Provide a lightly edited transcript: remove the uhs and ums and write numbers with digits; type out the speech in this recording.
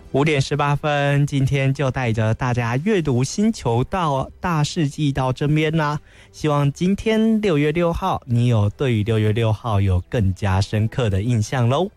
5:18，今天就带着大家阅读星球到大世纪到这边啦。希望今天6月6号，你有对于6月6号有更加深刻的印象喽。